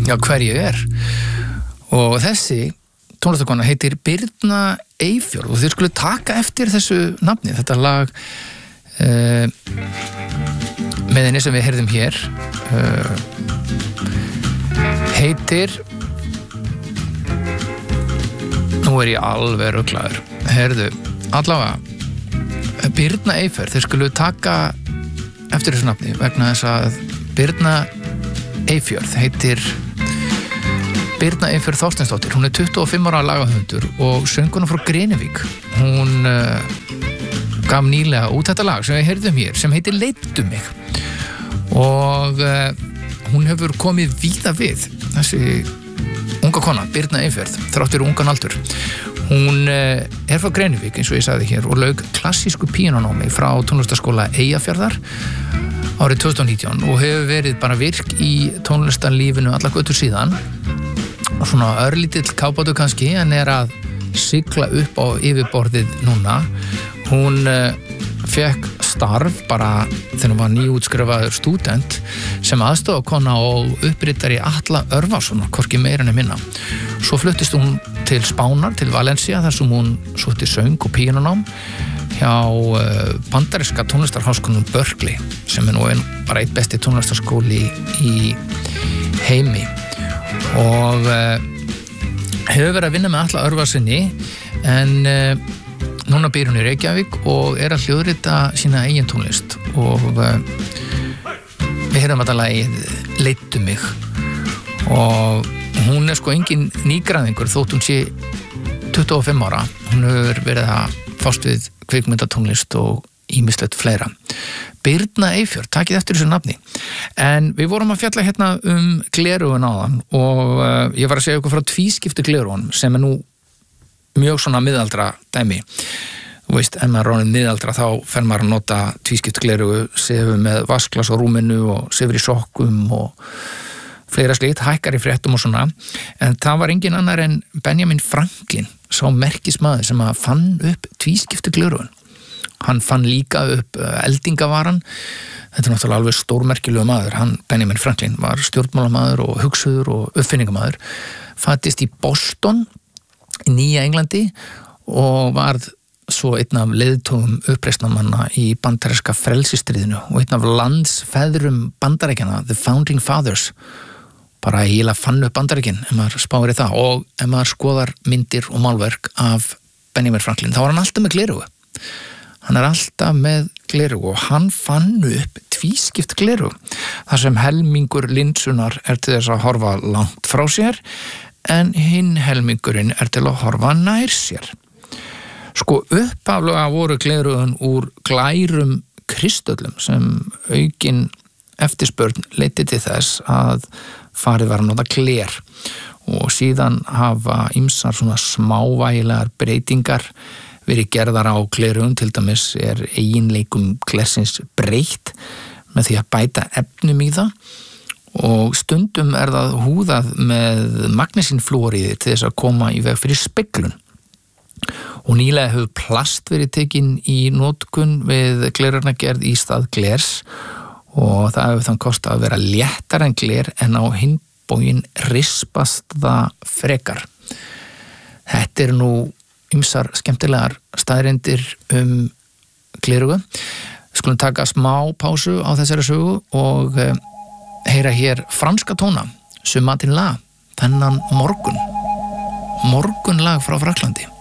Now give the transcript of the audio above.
hver ég og þessi tónlistarkona heitir Birna Eyfjörð og þið skulle taka eftir þessu nafni, þetta lag með henni sem við heyrðum hér heitir nú ég alveg ruglaður heyrðu, allavega Birna Eyfjörð, þið skulle taka eftir þessu nafni vegna þess að Birna Eyfjörð heitir Birna Eyfjörð Þorsteinsdóttir, hún 25 ára lagahöfundur og sönguna frá Grenivík. Hún gaf nýlega út þetta lag sem við heyrðum hér, sem heitir Leiddu mig. Og hún hefur komið víða við, þessi unga kona, Birna Eyfjörð, þráttur ungan aldur. Hún frá Grenivík, eins og ég sagði hér, og lauk klassísku píanónámi frá tónlistarskóla Eyjafjarðar árið 2019 og hefur verið bara virk í tónlistarlífinu alla götur síðan. Og svona örlítill kábátur kannski en að sigla upp á yfirborðið núna. Hún fekk starf bara þegar hún var nýútskrifaður stúdent sem aðstofakona og uppritari Atla Örvarssonar, hvorki meira en minna. Svo fluttist hún til Spánar, til Valencia, þar sem hún sótti söng og píanónám hjá bandaríska tónlistarháskólanum Berkeley, sem nú bara eitt besti tónlistarskóli í heimi. Og hefur verið að vinna með Atla Örvarsinni en núna býr hún í Reykjavík og að hljóðrita sína eigin tónlist og við heyrðum þetta lagið Leiddu mig og hún sko engin nýgræðingur þótt hún sé 25 ára, hún hefur verið að fást við kvikmyndatónlist og ýmislegt fleira. Birna Eyfjörð, takið eftir þessu nafni. En við vorum að fjalla hérna gleraugun áðan og ég var að segja ykkur frá tvískiptu gleraugun sem nú mjög svona miðaldra dæmi. Þú veist, ef maður ráðið miðaldra þá fer maður að nota tvískiptu gleraugu, sefur með vasklas á rúminu og sefur í sokkum og fleira slíkt, hækkar í fréttum og svona. En það var engin annar en Benjamin Franklin, sá merkismaður sem að fann upp tvískiptu gleraugun. Hann fann líka upp eldingavaran. Þetta náttúrulega alveg stórmerkilegu maður. Hann, Benjamin Franklin, var stjórnmálamaður og hugsuður og uppfinningamaður. Fæddist í Boston, í Nýja Englandi og varð svo einn af leiðtogum uppreisnarmanna í bandaríska frelsisstríðinu og einn af landsfeðrum Bandaríkjanna, the Founding Fathers. Bara eiginlega fann upp Bandaríkin, ef maður spáir í það. Og ef maður skoðar myndir og málverk af Benjamin Franklin, þá var hann alltaf með gleraugu. Hann alltaf með gleraugu og hann fann upp tvískipt gleraugu þar sem helmingur linsunar til þess að horfa langt frá sér en hinn helmingurinn til að horfa nær sér. Sko upphaflega voru gleraugun úr glærum kristöllum sem aukin eftirspurn leiddi til þess að farið var að nota gler og síðan hafa ýmsar svona smávægilegar breytingar verið gerðar á gleraugun, til dæmis eiginleikum glersins breytt með því að bæta efnum í það og stundum það húðað með magnesínflúoríði til þess að koma í veg fyrir speglun. Og nýlega hefur plast verið tekin í notkun við gleraugnargerð í stað glers og það hefur þann kost að vera léttara en gler en á hinn bóginn rispast það frekar. Þetta nú ýmsar skemmtilegar staðreyndir gleraugu. Skulum taka smá pásu á þessari sögu og heyra hér franska tóna, Ce matin là, þennan morgunlag frá Frakklandi.